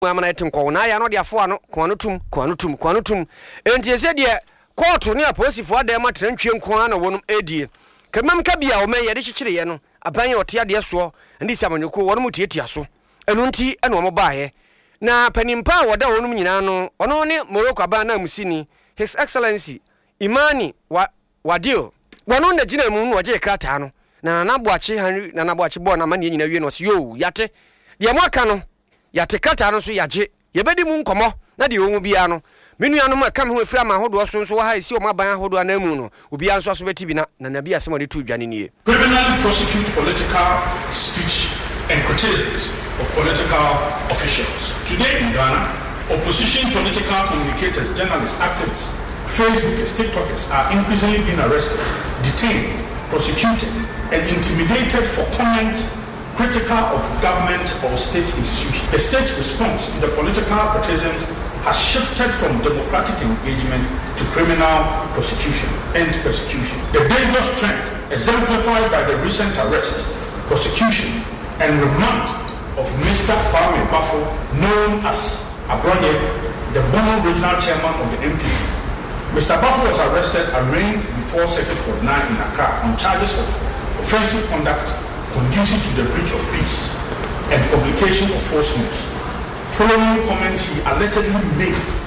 amana etinko na ya no de afo ano kwano tum enti ese de court ne aposifo adam matantwe nko na wonum edie kemam ka bia o me ye de chichire ye no aban ote ade so ndi samanyoko wonum tietia so enu nti ena o mo baaye na panimpa woda wonum nyina no ono ne Morocco aban na musini His Excellency Imani Wadio wano na jina mu no oje krata no na naboache Henry na naboache bo na mane nyina wie no so yo yate de mo aka no yate krata no so yaje yebedi mu nkomo na de owu bia no menu anu ma kam ho afira ma hodo so so ha isi o maban hodo anamu no obi anso so beti bi na nabi asem de tu dwane nie. Criminally prosecute political speech and criticisms of political officials. Today in Ghana, opposition political communicators, journalists, activists, Facebookers, TikTokers are increasingly being arrested, detained, prosecuted, and intimidated for comment critical of government or state institutions. The state's response to the political criticisms has shifted from democratic engagement to criminal prosecution and persecution. The dangerous trend exemplified by the recent arrest, prosecution, and remand of Mr. Kwame Bafo, known as Abronye, the Bono regional chairman of the MP. Mr. Bafo was arrested and arraigned before Circuit Court 9 in Accra on charges of offensive conduct conducive to the breach of peace and publication of false news, following comments he allegedly made